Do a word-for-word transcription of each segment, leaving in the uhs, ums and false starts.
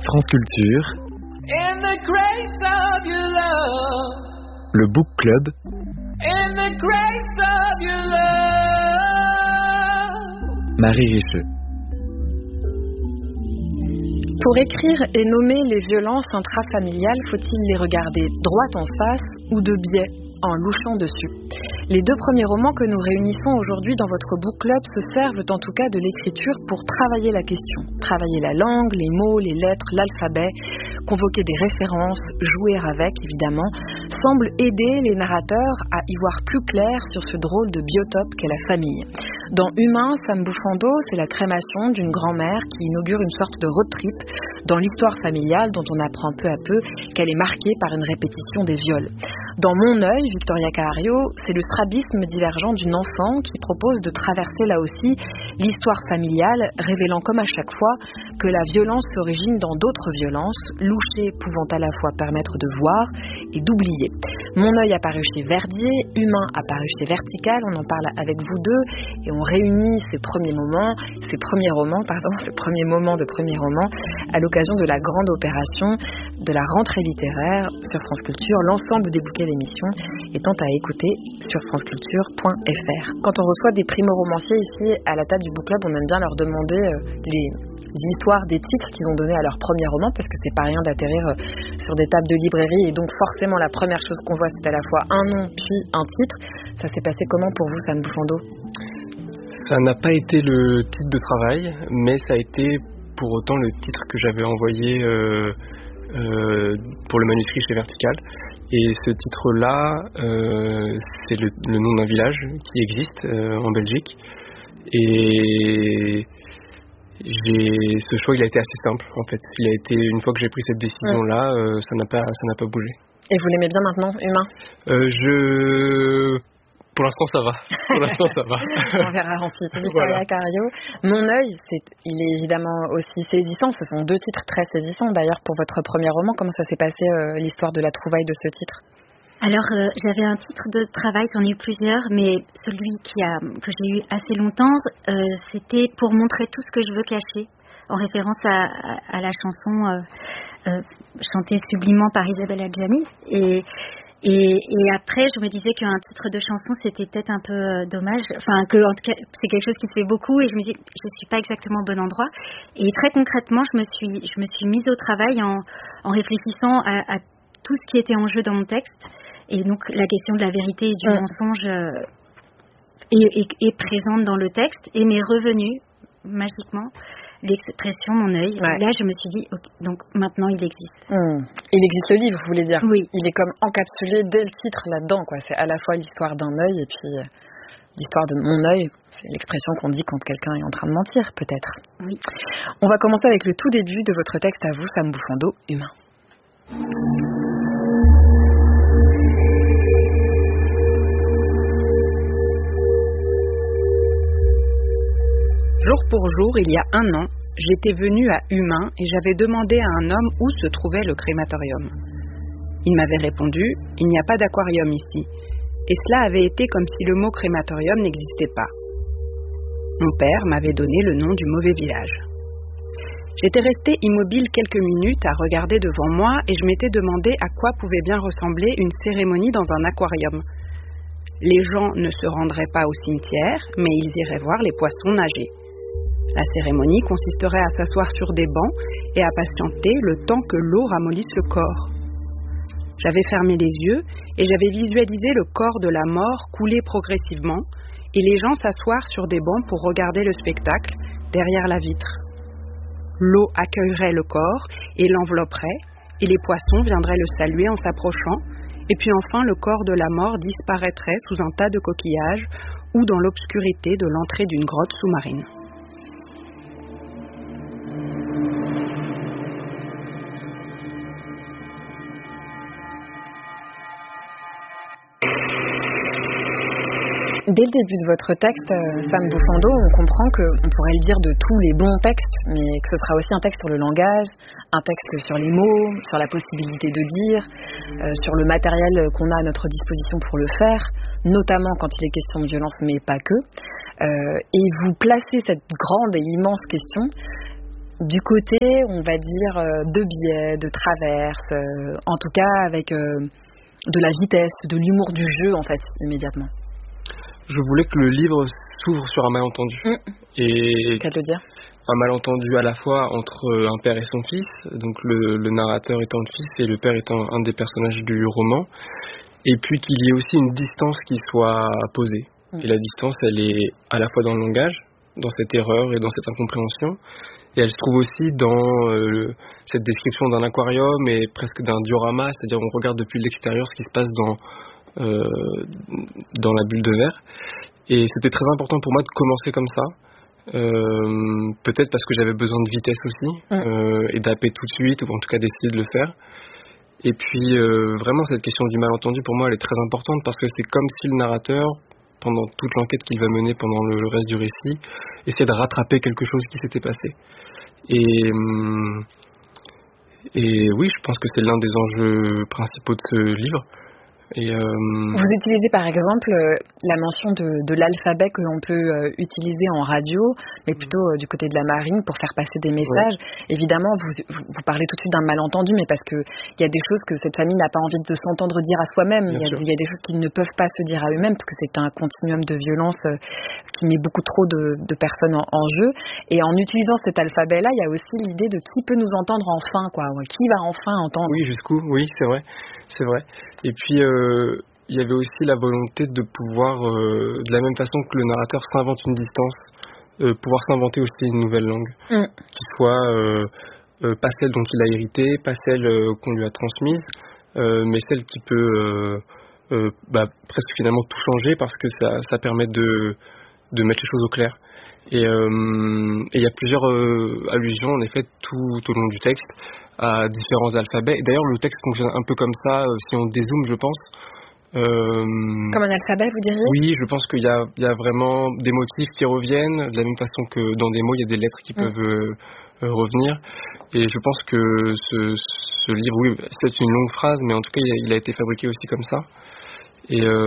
France Culture, In the grace of your love, le Book Club, in the grace of your love. Marie Richeux. Pour écrire et nommer les violences intrafamiliales, faut-il les regarder droit en face ou de biais, en louchant dessus? Les deux premiers romans que nous réunissons aujourd'hui dans votre book club se servent en tout cas de l'écriture pour travailler la question. Travailler la langue, les mots, les lettres, l'alphabet, convoquer des références, jouer avec évidemment, semble aider les narrateurs à y voir plus clair sur ce drôle de biotope qu'est la famille. Dans Humain, Sam Bufando, c'est la crémation d'une grand-mère qui inaugure une sorte de road trip dans l'histoire familiale dont on apprend peu à peu qu'elle est marquée par une répétition des viols. Dans Mon œil, Victoria Cahario, c'est le strabisme divergent d'une enfant qui propose de traverser là aussi l'histoire familiale, révélant comme à chaque fois que la violence s'origine dans d'autres violences, loucher pouvant à la fois permettre de voir et d'oublier. Mon œil apparu chez Verdier, Humain apparu chez Vertical, on en parle avec vous deux et on réunit ces premiers moments, ces premiers romans, pardon, ces premiers moments de premiers romans à l'occasion de la grande opération de la rentrée littéraire sur France Culture, l'ensemble des bouquets d'émissions étant à écouter sur franceculture point f r. Quand on reçoit des primo-romanciers ici à la table du book club, on aime bien leur demander les histoires des titres qu'ils ont donnés à leur premier roman, parce que c'est pas rien d'atterrir sur des tables de librairie, et donc forcément la première chose qu'on voit c'est à la fois un nom puis un titre. Ça s'est passé comment pour vous, Sam Bufando? Ça n'a pas été le titre de travail, mais ça a été pour autant le titre que j'avais envoyé euh, euh, pour le manuscrit chez Vertical. Et ce titre-là, euh, c'est le, le nom d'un village qui existe euh, en Belgique. Et j'ai, ce choix, il a été assez simple, en fait. Il a été, une fois que j'ai pris cette décision-là, euh, ça n'a pas, ça n'a pas bougé. Et vous l'aimez bien maintenant, Humain? euh, Je... Pour l'instant, ça va. Pour l'instant, ça va. On verra ensuite. Victoria voilà. Cahario. Mon œil, c'est, il est évidemment aussi saisissant. Ce sont deux titres très saisissants. D'ailleurs, pour votre premier roman, comment ça s'est passé, euh, l'histoire de la trouvaille de ce titre? Alors, euh, j'avais un titre de travail, j'en ai eu plusieurs, mais celui qui a, que j'ai eu assez longtemps, euh, c'était pour montrer tout ce que je veux cacher, en référence à, à, à la chanson euh, euh, chantée sublimement par Isabelle Adjani. Et Et, et après, je me disais qu'un titre de chanson, c'était peut-être un peu euh, dommage. Enfin, que en tout cas, c'est quelque chose qui se fait beaucoup. Et je me disais, je suis pas exactement au bon endroit. Et très concrètement, je me suis, je me suis mise au travail en, en réfléchissant à, à tout ce qui était en jeu dans mon texte. Et donc, la question de la vérité et du mmh. mensonge euh, est, est, est présente dans le texte et m'est revenue magiquement l'expression Mon œil. Ouais. Là, je me suis dit, okay, donc maintenant il existe. Mmh. Il existe le livre, vous voulez dire? Oui. Il est comme encapsulé dès le titre là-dedans, quoi. C'est à la fois l'histoire d'un œil et puis euh, l'histoire de mon œil. C'est l'expression qu'on dit quand quelqu'un est en train de mentir, peut-être. Oui. On va commencer avec le tout début de votre texte à vous, Sam Bufando, Humain. Jour pour jour, il y a un an, j'étais venue à Humain et j'avais demandé à un homme où se trouvait le crématorium. Il m'avait répondu « Il n'y a pas d'aquarium ici ». Et cela avait été comme si le mot crématorium n'existait pas. Mon père m'avait donné le nom du mauvais village. J'étais restée immobile quelques minutes à regarder devant moi et je m'étais demandé à quoi pouvait bien ressembler une cérémonie dans un aquarium. Les gens ne se rendraient pas au cimetière, mais ils iraient voir les poissons nager. La cérémonie consisterait à s'asseoir sur des bancs et à patienter le temps que l'eau ramollisse le corps. J'avais fermé les yeux et j'avais visualisé le corps de la mort couler progressivement et les gens s'asseoir sur des bancs pour regarder le spectacle derrière la vitre. L'eau accueillerait le corps et l'envelopperait et les poissons viendraient le saluer en s'approchant et puis enfin le corps de la mort disparaîtrait sous un tas de coquillages ou dans l'obscurité de l'entrée d'une grotte sous-marine. Dès le début de votre texte, Sam Bufando, on comprend qu'on pourrait le dire de tous les bons textes, mais que ce sera aussi un texte sur le langage, un texte sur les mots, sur la possibilité de dire, euh, sur le matériel qu'on a à notre disposition pour le faire, notamment quand il est question de violence, mais pas que. Euh, et vous placez cette grande et immense question du côté, on va dire, de biais, de traverse, euh, en tout cas avec euh, de la vitesse, de l'humour du jeu, en fait, immédiatement. Je voulais que le livre s'ouvre sur un malentendu. Mmh. Et Qu'à te le dire. Un malentendu à la fois entre un père et son fils, donc le, le narrateur étant le fils et le père étant un des personnages du roman, et puis qu'il y ait aussi une distance qui soit posée. Mmh. Et la distance, elle est à la fois dans le langage, dans cette erreur et dans cette incompréhension, et elle se trouve aussi dans euh, cette description d'un aquarium et presque d'un diorama, c'est-à-dire on regarde depuis l'extérieur ce qui se passe dans, euh, dans la bulle de verre. Et c'était très important pour moi de commencer comme ça, euh, peut-être parce que j'avais besoin de vitesse aussi, mmh. euh, et d'appeler tout de suite, ou en tout cas d'essayer de le faire. Et puis euh, vraiment cette question du malentendu pour moi elle est très importante parce que c'est comme si le narrateur, pendant toute l'enquête qu'il va mener pendant le reste du récit, essaie de rattraper quelque chose qui s'était passé. Et, et oui, je pense que c'est l'un des enjeux principaux de ce livre. Et euh... Vous utilisez par exemple euh, la mention de, de l'alphabet que l'on peut euh, utiliser en radio, mais plutôt euh, du côté de la marine pour faire passer des messages. Ouais. Évidemment, vous, vous parlez tout de suite d'un malentendu, mais parce que il y a des choses que cette famille n'a pas envie de s'entendre dire à soi-même. Il y, il y a des choses qu'ils ne peuvent pas se dire à eux-mêmes, parce que c'est un continuum de violence euh, qui met beaucoup trop de, de personnes en, en jeu. Et en utilisant cet alphabet-là, il y a aussi l'idée de qui peut nous entendre enfin, quoi. Qui va enfin entendre. Oui, jusqu'où. Oui, c'est vrai, c'est vrai. Et puis euh... Euh, il y avait aussi la volonté de pouvoir, euh, de la même façon que le narrateur s'invente une distance, euh, pouvoir s'inventer aussi une nouvelle langue, mm. qui soit euh, euh, pas celle dont il a hérité, pas celle euh, qu'on lui a transmise, euh, mais celle qui peut euh, euh, bah, presque finalement tout changer parce que ça, ça permet de, de mettre les choses au clair. Et il euh, y a plusieurs euh, allusions en effet tout au long du texte à différents alphabets. Et d'ailleurs le texte fonctionne un peu comme ça euh, si on dézoome, je pense. Euh, comme un alphabet, vous diriez ? Oui, je pense qu'il y a, il y a vraiment des motifs qui reviennent, de la même façon que dans des mots, il y a des lettres qui mmh. peuvent euh, euh, revenir. Et je pense que ce, ce livre, oui, c'est une longue phrase, mais en tout cas, il a, il a été fabriqué aussi comme ça. Et euh,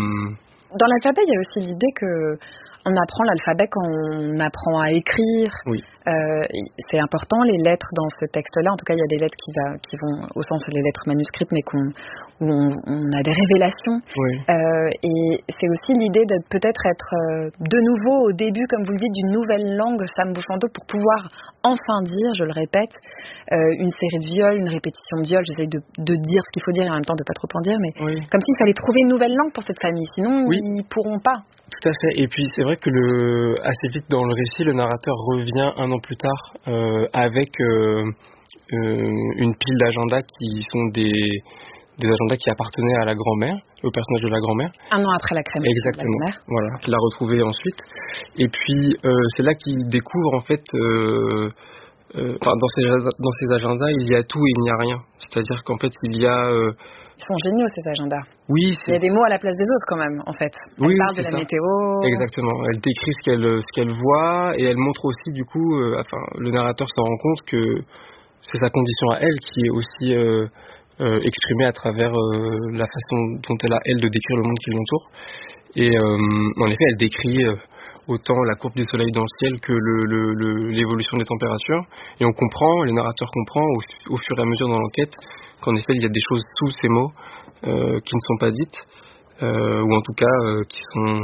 dans l'alphabet, il y a aussi l'idée que on apprend l'alphabet quand on apprend à écrire. Oui. Euh, c'est important, les lettres dans ce texte-là. En tout cas, il y a des lettres qui, va, qui vont au sens des lettres manuscrites, mais qu'on, où on, on a des révélations. Oui. Euh, et c'est aussi l'idée de peut-être être euh, de nouveau au début, comme vous le dites, d'une nouvelle langue, Sam Bouchanteau, pour pouvoir enfin dire, je le répète, euh, une série de viols, une répétition de viols. J'essaie de, de dire ce qu'il faut dire et en même temps de pas trop en dire, mais oui. comme s'il fallait trouver une nouvelle langue pour cette famille. Sinon, oui. ils pourront pas. Tout à fait. Et puis c'est vrai que le, assez vite dans le récit, le narrateur revient un an plus tard euh, avec euh, euh, une pile d'agendas qui sont des, des agendas qui appartenaient à la grand-mère, au personnage de la grand-mère. Un an après la crémation. Exactement. De la grand-mère. Voilà, qu'il a retrouvé ensuite. Et puis euh, c'est là qu'il découvre en fait, euh, euh, enfin dans ces dans ces agendas, il y a tout et il n'y a rien. C'est-à-dire qu'en fait il y a euh, Ils sont géniaux ces agendas. Oui, c'est... Il y a des mots à la place des autres quand même, en fait. Elle oui, parle de la ça. météo. Exactement. Elle décrit ce qu'elle, ce qu'elle voit et elle montre aussi du coup, euh, enfin, le narrateur se rend compte que c'est sa condition à elle qui est aussi euh, euh, exprimée à travers euh, la façon dont elle a elle de décrire le monde qui l'entoure. Et euh, en effet, elle décrit euh, autant la courbe du soleil dans le ciel que le, le, le, l'évolution des températures. Et on comprend, le narrateur comprend au, au fur et à mesure dans l'enquête qu'en effet il y a des choses sous ces mots euh, qui ne sont pas dites, euh, ou en tout cas euh, qui sont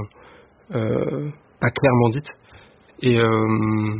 euh, pas clairement dites. Et, euh,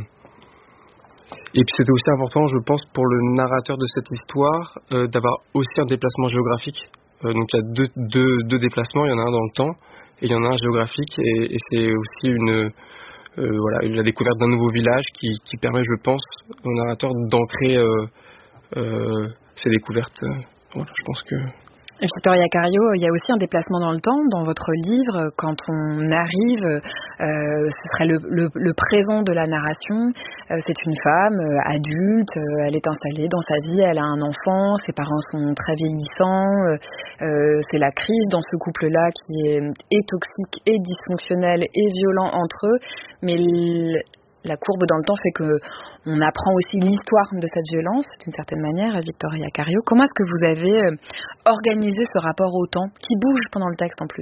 et puis c'était aussi important, je pense, pour le narrateur de cette histoire euh, d'avoir aussi un déplacement géographique. Euh, donc il y a deux, deux, deux déplacements, il y en a un dans le temps et il y en a un géographique, et, et c'est aussi une euh, voilà, la découverte d'un nouveau village qui, qui permet, je pense, au narrateur d'ancrer euh, euh, ses découvertes. Voilà, je pense que... Victoria Cario, il y a aussi un déplacement dans le temps dans votre livre. Quand on arrive, euh, ce serait le, le, le présent de la narration. Euh, c'est une femme euh, adulte, euh, elle est installée dans sa vie, elle a un enfant, ses parents sont très vieillissants. Euh, c'est la crise dans ce couple-là qui est et toxique et dysfonctionnel et violent entre eux. Mais l- la courbe dans le temps fait que on apprend aussi l'histoire de cette violence, d'une certaine manière, à Victoria Cario. Comment est-ce que vous avez euh, organisé ce rapport au temps, qui bouge pendant le texte en plus ?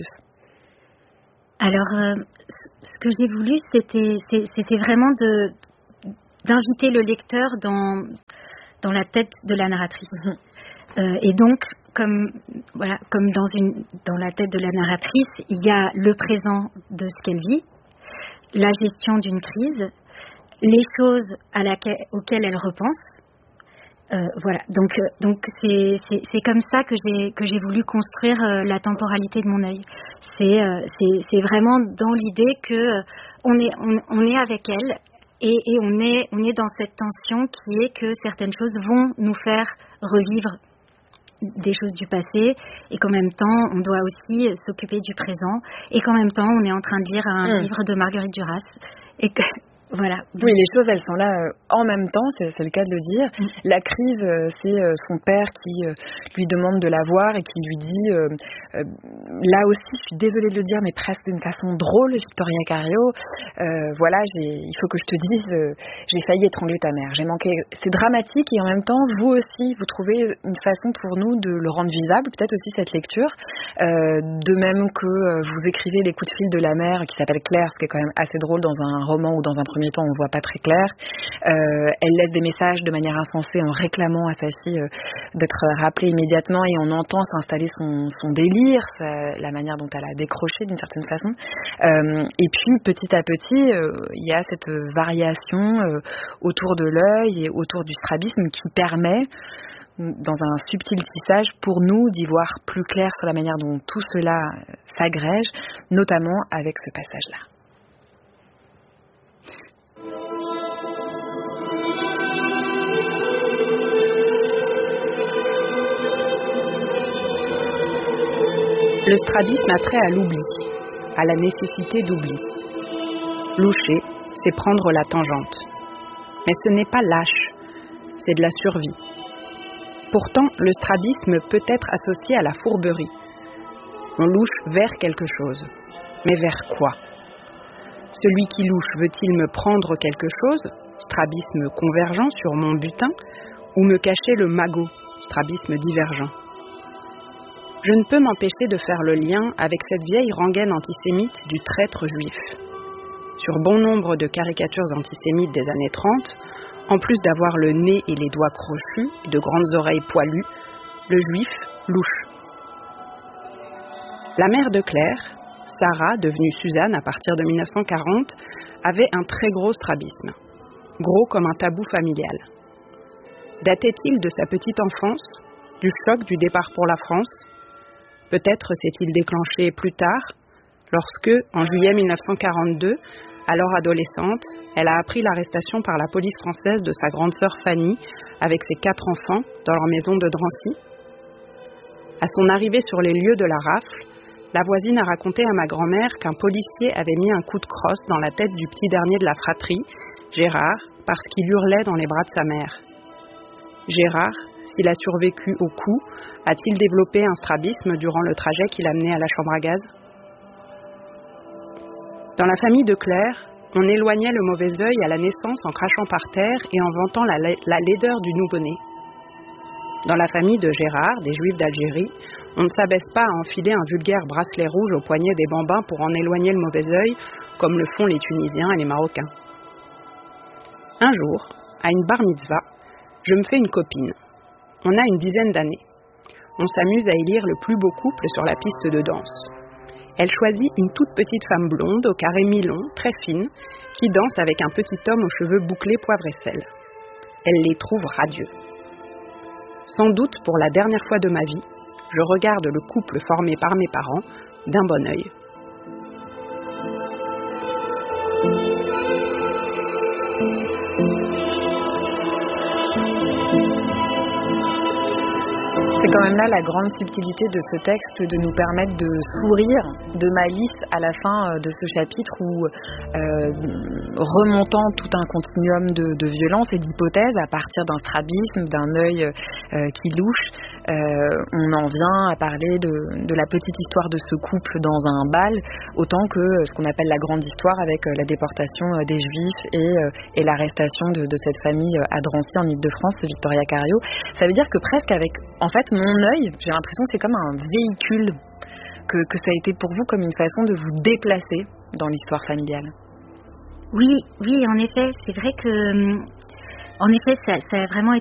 Alors, euh, ce que j'ai voulu, c'était, c'était vraiment de, d'inviter le lecteur dans, dans la tête de la narratrice. Mmh. Euh, et donc, comme, voilà, comme dans, une, dans la tête de la narratrice, il y a le présent de ce qu'elle vit, la gestion d'une crise, les choses à laquelle, auxquelles elle repense. Euh, voilà, donc euh, donc c'est, c'est c'est comme ça que j'ai que j'ai voulu construire euh, la temporalité de mon œil. C'est euh, c'est c'est vraiment dans l'idée que euh, on est on, on est avec elle et, et on est on est dans cette tension qui est que certaines choses vont nous faire revivre des choses du passé et qu'en même temps on doit aussi s'occuper du présent et qu'en même temps on est en train de lire un mmh. livre de Marguerite Duras et que voilà. Oui, les choses, elles sont là euh, en même temps, c'est, c'est le cas de le dire. Mm. La crise, euh, c'est euh, son père qui euh, lui demande de la voir et qui lui dit, euh, euh, là aussi, je suis désolée de le dire, mais presque d'une façon drôle, Victoria Cario, euh, voilà, j'ai, il faut que je te dise, euh, j'ai failli étrangler ta mère. J'ai manqué. C'est dramatique et en même temps, vous aussi, vous trouvez une façon pour nous de le rendre vivable, peut-être aussi cette lecture. Euh, de même que euh, vous écrivez les coups de fil de la mère qui s'appelle Claire, ce qui est quand même assez drôle dans un roman ou dans un premier temps on voit pas très clair. Euh, elle laisse des messages de manière insensée en réclamant à sa fille euh, d'être rappelée immédiatement et on entend s'installer son, son délire, sa, la manière dont elle a décroché d'une certaine façon. Euh, et puis petit à petit, euh, il y a cette variation euh, autour de l'œil et autour du strabisme qui permet dans un subtil tissage pour nous d'y voir plus clair sur la manière dont tout cela s'agrège, notamment avec ce passage-là. Le strabisme a trait à l'oubli, à la nécessité d'oubli. Loucher, c'est prendre la tangente. Mais ce n'est pas lâche, c'est de la survie. Pourtant, le strabisme peut être associé à la fourberie. On louche vers quelque chose. Mais vers quoi ? Celui qui louche veut-il me prendre quelque chose, strabisme convergent sur mon butin, ou me cacher le magot, strabisme divergent ? Je ne peux m'empêcher de faire le lien avec cette vieille rengaine antisémite du traître juif. Sur bon nombre de caricatures antisémites des années trente, en plus d'avoir le nez et les doigts crochus et de grandes oreilles poilues, le juif louche. La mère de Claire, Sarah, devenue Suzanne à partir de dix-neuf cent quarante, avait un très gros strabisme, gros comme un tabou familial. Datait-il de sa petite enfance, du choc du départ pour la France ? Peut-être s'est-il déclenché plus tard, lorsque, en juillet dix-neuf cent quarante-deux, alors adolescente, elle a appris l'arrestation par la police française de sa grande sœur Fanny, avec ses quatre enfants, dans leur maison de Drancy. À son arrivée sur les lieux de la rafle, la voisine a raconté à ma grand-mère qu'un policier avait mis un coup de crosse dans la tête du petit dernier de la fratrie, Gérard, parce qu'il hurlait dans les bras de sa mère. Gérard, s'il a survécu au coup, a-t-il développé un strabisme durant le trajet qui l'amenait à la chambre à gaz ? Dans la famille de Claire, on éloignait le mauvais œil à la naissance en crachant par terre et en vantant la, la, la laideur du nouveau-né. Dans la famille de Gérard, des Juifs d'Algérie, on ne s'abaisse pas à enfiler un vulgaire bracelet rouge au poignet des bambins pour en éloigner le mauvais œil, comme le font les Tunisiens et les Marocains. Un jour, à une bar mitzvah, je me fais une copine. On a une dizaine d'années. On s'amuse à élire le plus beau couple sur la piste de danse. Elle choisit une toute petite femme blonde, au carré mi-long, très fine, qui danse avec un petit homme aux cheveux bouclés poivre et sel. Elle les trouve radieux. Sans doute pour la dernière fois de ma vie, je regarde le couple formé par mes parents d'un bon œil. C'est quand même là la grande subtilité de ce texte, de nous permettre de sourire de malice à la fin de ce chapitre où, euh, remontant tout un continuum de, de violence et d'hypothèses à partir d'un strabisme, d'un œil euh, qui louche, euh, on en vient à parler de, de la petite histoire de ce couple dans un bal, autant que ce qu'on appelle la grande histoire avec la déportation des Juifs et, et l'arrestation de, de cette famille à Drancy en Île-de-France, Victoria Cario. Ça veut dire que presque avec, en fait, mon œil, j'ai l'impression que c'est comme un véhicule, que, que ça a été pour vous comme une façon de vous déplacer dans l'histoire familiale. Oui, oui, en effet, c'est vrai que, en effet, ça, ça a vraiment